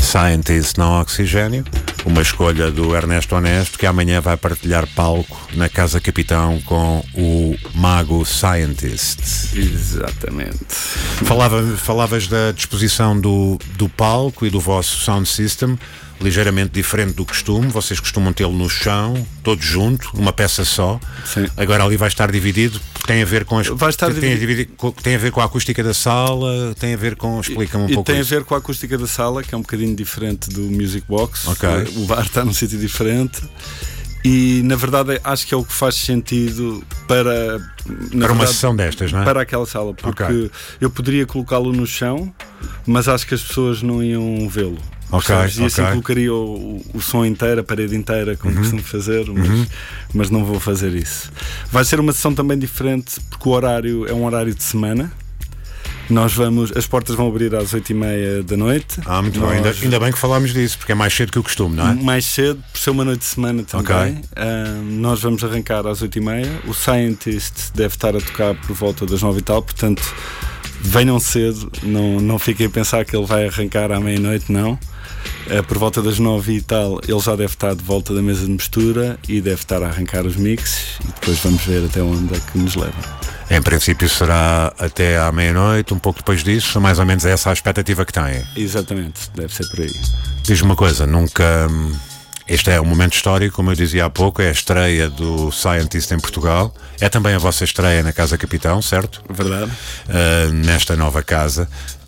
Scientist não Oxigênio, uma escolha do Ernesto Honesto, que amanhã vai partilhar palco na Casa Capitão com o Mago Scientist. Exatamente. Falavas da disposição do palco e do vosso sound system, ligeiramente diferente do costume. Vocês costumam tê-lo no chão, todos junto, uma peça só. Sim. Agora ali vai estar dividido, tem a ver com tem a ver com a acústica da sala, tem a ver com, explica-me um pouco. Tem isso. a ver com a acústica da sala, que é um bocadinho diferente do Music Box. Okay. O bar está num sítio diferente. E na verdade acho que é o que faz sentido para uma sessão destas, não é? Para aquela sala, porque okay. Eu poderia colocá-lo no chão, mas acho que as pessoas não iam vê-lo. Okay, e assim colocaria o som inteiro, a parede inteira, como costumo fazer, mas não vou fazer isso. Vai ser uma sessão também diferente, porque o horário é um horário de semana. As portas vão abrir às 8h30 da noite. Muito bem, ainda bem que falámos disso, porque é mais cedo que o costume, não é? Mais cedo, por ser uma noite de semana também. Okay. Nós vamos arrancar às 8h30. O Scientist deve estar a tocar por volta das 9 e tal, portanto venham cedo, não fiquem a pensar que ele vai arrancar à meia-noite, não. Por volta das 9 e tal ele já deve estar de volta da mesa de mistura e deve estar a arrancar os mixes, e depois vamos ver até onde é que nos leva. Em princípio será até à meia-noite, um pouco depois disso, mais ou menos é essa a expectativa que tem. Exatamente, deve ser por aí. Diz-me uma coisa, este é um momento histórico, como eu dizia há pouco, é a estreia do Scientist em Portugal, é também a vossa estreia na Casa Capitão, certo? Verdade. Nesta nova casa.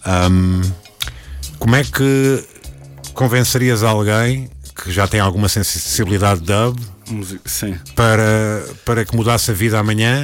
Como é que convencerias alguém que já tem alguma sensibilidade dub Sim. para que mudasse a vida amanhã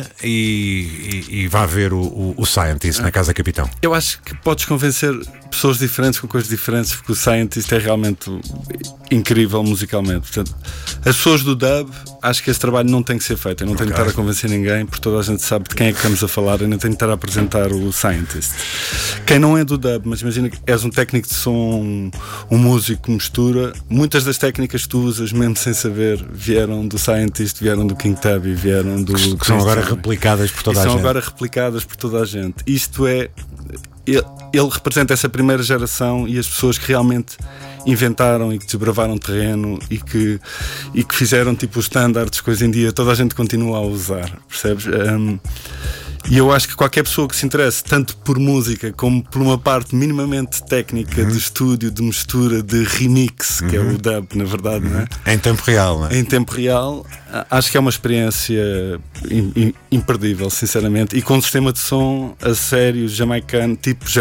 e vá ver o Scientist na Casa Capitão? Eu acho que podes convencer pessoas diferentes com coisas diferentes, porque o Scientist é realmente incrível musicalmente. Portanto, as pessoas do dub, acho que esse trabalho não tem que ser feito. Eu não tenho que estar a convencer ninguém, porque toda a gente sabe de quem é que estamos a falar. Eu não tenho que estar a apresentar o Scientist. Quem não é do dub, mas imagina que és um técnico de som, um músico que mistura, muitas das técnicas que tu usas, mesmo sem saber, vieram do Scientist, vieram do King Tub e vieram do... Que são agora replicadas por toda a gente. São agora replicadas por toda a gente. Isto é... Ele representa essa primeira geração e as pessoas que realmente inventaram e que desbravaram terreno e que fizeram tipo os standards que hoje em dia toda a gente continua a usar, percebes? E eu acho que qualquer pessoa que se interesse tanto por música como por uma parte minimamente técnica de estúdio, de mistura, de remix, que é o dub, na verdade, não é? Em tempo real, não é? Em tempo real, acho que é uma experiência imperdível, sinceramente, e com um sistema de som a sério, jamaicano,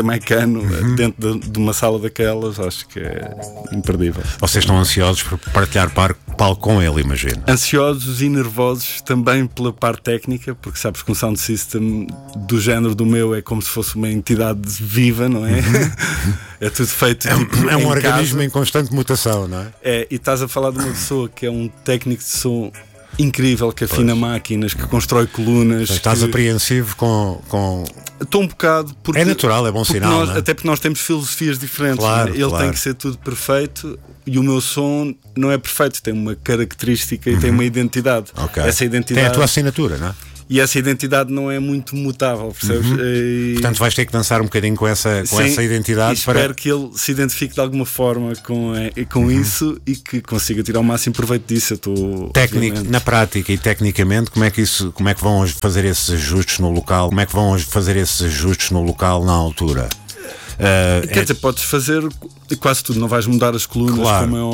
dentro de uma sala daquelas, acho que é imperdível. Vocês estão ansiosos por partilhar palco com ele, imagino. Ansiosos e nervosos também pela parte técnica, porque sabes que um sound system do género do meu é como se fosse uma entidade viva, não é? É tudo feito tipo, é um organismo em constante mutação, não é? E estás a falar de uma pessoa que é um técnico de som incrível, que afina máquinas, que constrói colunas. Estás apreensivo com... Estou um bocado porque... É natural, é bom sinal, até porque nós temos filosofias diferentes, claro, né? Ele tem que ser tudo perfeito e o meu som não é perfeito, tem uma característica e tem uma identidade. Essa identidade tem a tua assinatura, não é? E essa identidade não é muito mutável, percebes? Portanto vais ter que dançar um bocadinho com essa identidade. E espero que ele se identifique de alguma forma com isso e que consiga tirar o máximo proveito disso. Na prática e tecnicamente, como é que vão fazer esses ajustes no local? Como é que vão fazer esses ajustes no local na altura? Quer dizer, podes fazer quase tudo, não vais mudar as colunas, claro. Como é